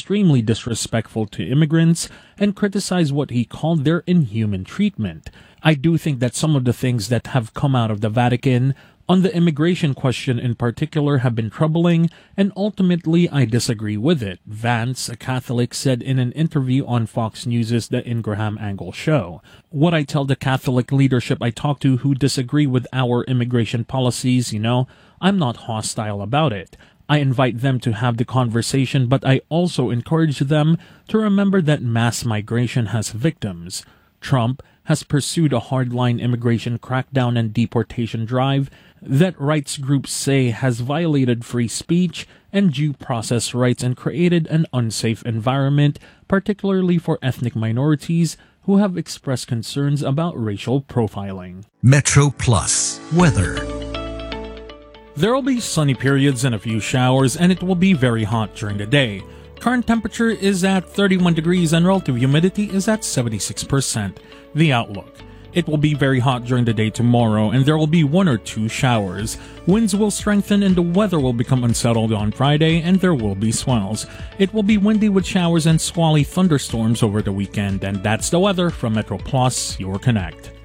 extremely disrespectful to immigrants and criticized what he called their inhuman treatment. I do think that some of the things that have come out of the Vatican on the immigration question in particular have been troubling, and ultimately I disagree with it, Vance, a Catholic, said in an interview on Fox News' The Ingraham Angle Show. What I tell the Catholic leadership I talk to who disagree with our immigration policies, I'm not hostile about it. I invite them to have the conversation, but I also encourage them to remember that mass migration has victims. Trump has pursued a hardline immigration crackdown and deportation drive that rights groups say has violated free speech and due process rights and created an unsafe environment, particularly for ethnic minorities who have expressed concerns about racial profiling. Metro Plus weather. There will be sunny periods and a few showers, and it will be very hot during the day. Current temperature is at 31 degrees and relative humidity is at 76%. The outlook. It will be very hot during the day tomorrow, and there will be 1 or 2 showers. Winds will strengthen and the weather will become unsettled on Friday, and there will be swells. It will be windy with showers and squally thunderstorms over the weekend, and that's the weather from Metro Plus, your Connect.